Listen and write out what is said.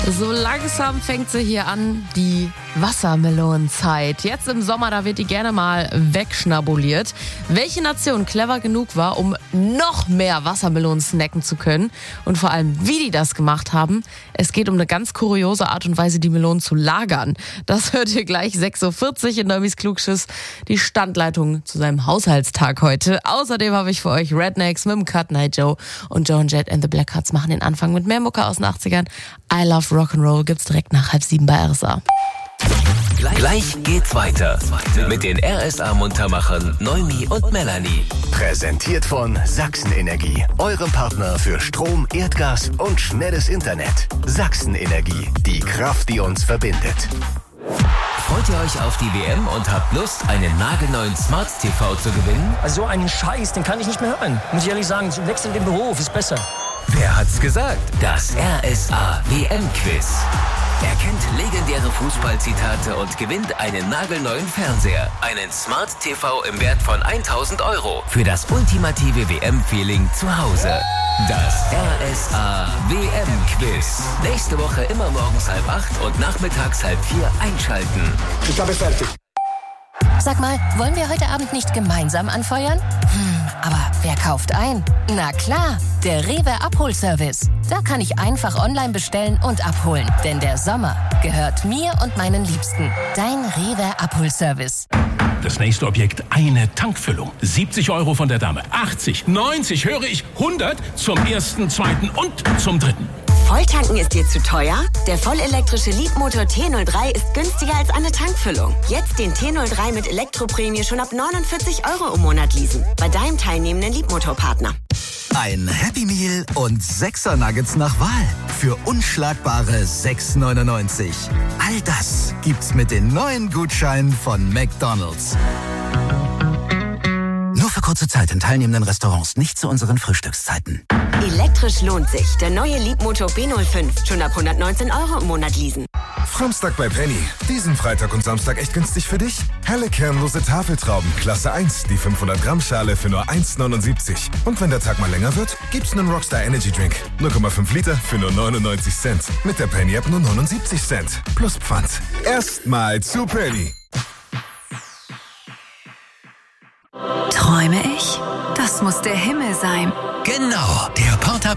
So langsam fängt sie hier an, die Wassermelonenzeit. Jetzt im Sommer, da wird die gerne mal wegschnabuliert. Welche Nation clever genug war, um noch mehr Wassermelonen snacken zu können und vor allem, wie die das gemacht haben. Es geht um eine ganz kuriose Art und Weise, die Melonen zu lagern. Das hört ihr gleich 6.40 Uhr in Neumis Klugschiss. Die Standleitung zu seinem Haushaltstag heute. Außerdem habe ich für euch Rednecks mit dem Cut Night Joe und Joe and Jet and the Black Hearts machen den Anfang mit mehr Mucke aus den 80ern. I Love Rock'n'Roll gibt's direkt nach 6:30 bei RSA. Gleich geht's weiter mit den RSA-Muntermachern Neumi und Melanie. Präsentiert von Sachsenenergie, eurem Partner für Strom, Erdgas und schnelles Internet. Sachsenenergie, die Kraft, die uns verbindet. Freut ihr euch auf die WM und habt Lust, einen nagelneuen Smart TV zu gewinnen? Also so einen Scheiß, den kann ich nicht mehr hören. Muss ich ehrlich sagen, wechsel den Beruf, ist besser. Wer hat's gesagt? Das RSA-WM-Quiz. Er kennt legendäre Fußballzitate und gewinnt einen nagelneuen Fernseher. Einen Smart TV im Wert von 1.000 € für das ultimative WM-Feeling zu Hause. Das RSA-WM-Quiz. Nächste Woche immer morgens 7:30 und nachmittags 3:30 einschalten. Ich habe fertig. Sag mal, wollen wir heute Abend nicht gemeinsam anfeuern? Aber wer kauft ein? Na klar, der Rewe Abholservice. Da kann ich einfach online bestellen und abholen. Denn der Sommer gehört mir und meinen Liebsten. Dein Rewe Abholservice. Das nächste Objekt, eine Tankfüllung. 70 € von der Dame. 80, 90, höre ich 100 zum ersten, zweiten und zum dritten. Volltanken ist dir zu teuer? Der vollelektrische Leapmotor T03 ist günstiger als eine Tankfüllung. Jetzt den T03 mit Elektroprämie schon ab 49 € im Monat leasen. Bei deinem teilnehmenden Leapmotor-Partner. Ein Happy Meal und 6er Nuggets nach Wahl. Für unschlagbare 6,99. All das gibt's mit den neuen Gutscheinen von McDonald's. Nur für kurze Zeit in teilnehmenden Restaurants, nicht zu unseren Frühstückszeiten. Elektrisch lohnt sich. Der neue Leapmotor B05. Schon ab 119 € im Monat leasen. Samstag bei Penny. Diesen Freitag und Samstag echt günstig für dich? Helle kernlose Tafeltrauben, Klasse 1, die 500 Gramm Schale für nur 1,79. Und wenn der Tag mal länger wird, gibt's einen Rockstar Energy Drink. 0,5 Liter für nur 99 Cent. Mit der Penny App nur 79 Cent. Plus Pfand. Erstmal zu Penny. Träume ich? Das muss der Himmel sein. Genau, der